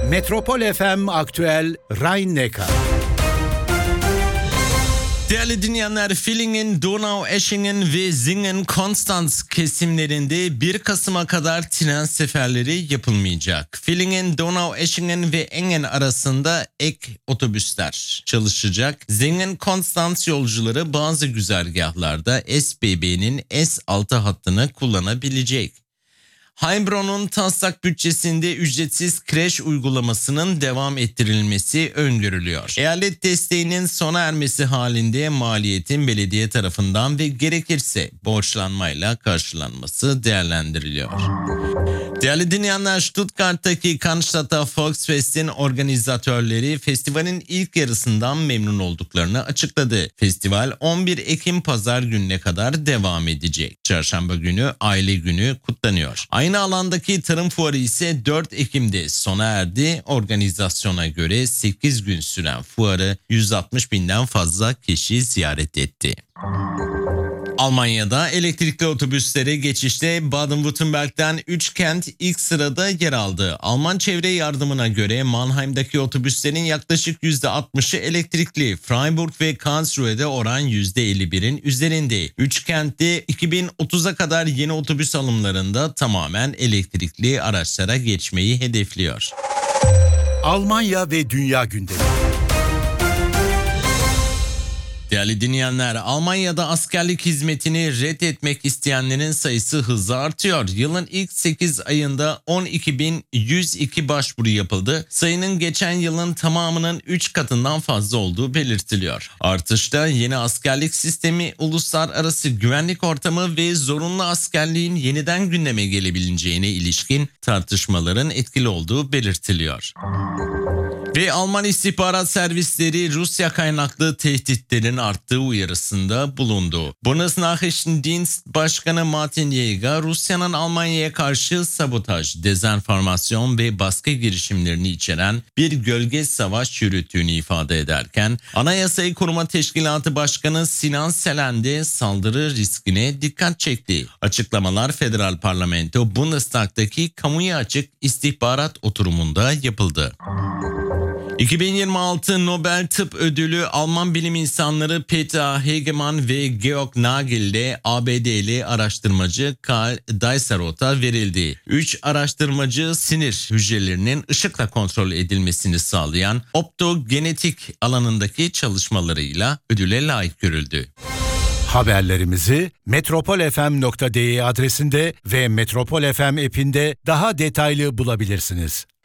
Metropol FM Aktüel Rhein-Neckar. Değerli dinleyenler, Villingen, Donaueschingen ve Singen-Konstanz kesimlerinde 1 Kasım'a kadar tren seferleri yapılmayacak. Villingen, Donaueschingen ve Engen arasında ek otobüsler çalışacak. Singen-Konstanz yolcuları bazı güzergahlarda SBB'nin S6 hattını kullanabilecek. Heilbronn'un taslak bütçesinde ücretsiz kreş uygulamasının devam ettirilmesi öngörülüyor. Eyalet desteğinin sona ermesi halinde maliyetin belediye tarafından ve gerekirse borçlanmayla karşılanması değerlendiriliyor. Değerli dinleyenler, Stuttgart'taki Cannstatter Volksfest'in organizatörleri festivalin ilk yarısından memnun olduklarını açıkladı. Festival 11 Ekim Pazar gününe kadar devam edecek. Çarşamba günü Aile Günü kutlanıyor. Aynı alandaki tarım fuarı ise 4 Ekim'de sona erdi. Organizasyona göre 8 gün süren fuarı 160 binden fazla kişi ziyaret etti. Almanya'da elektrikli otobüslere geçişte Baden-Württemberg'den 3 kent ilk sırada yer aldı. Alman çevre yardımına göre Mannheim'daki otobüslerin yaklaşık %60'ı elektrikli. Freiburg ve Karlsruhe'de oran %51'in üzerinde. 3 kentte 2030'a kadar yeni otobüs alımlarında tamamen elektrikli araçlara geçmeyi hedefliyor. Almanya ve Dünya gündemi. Değerli dinleyenler, Almanya'da askerlik hizmetini reddetmek isteyenlerin sayısı hızla artıyor. Yılın ilk 8 ayında 12.102 başvuru yapıldı. Sayının geçen yılın tamamının 3 katından fazla olduğu belirtiliyor. Artışta yeni askerlik sistemi, uluslararası güvenlik ortamı ve zorunlu askerliğin yeniden gündeme gelebileceğine ilişkin tartışmaların etkili olduğu belirtiliyor. Ve Alman istihbarat servisleri Rusya kaynaklı tehditlerin arttığı uyarısında bulundu. Bundesnachrichtendienst Başkanı Martin Jäger, Rusya'nın Almanya'ya karşı sabotaj, dezenformasyon ve baskı girişimlerini içeren bir gölge savaş yürüttüğünü ifade ederken, Anayasayı Koruma Teşkilatı Başkanı Sinan Selen de saldırı riskine dikkat çekti. Açıklamalar Federal Parlamento Bundestag'daki kamuya açık istihbarat oturumunda yapıldı. 2026 Nobel Tıp Ödülü Alman bilim insanları Peter Hegemann ve Georg Nagel'le ABD'li araştırmacı Karl Deisserot'a verildi. 3 araştırmacı sinir hücrelerinin ışıkla kontrol edilmesini sağlayan optogenetik alanındaki çalışmalarıyla ödüle layık görüldü. Haberlerimizi metropolfm.de adresinde ve Metropol FM app'inde daha detaylı bulabilirsiniz.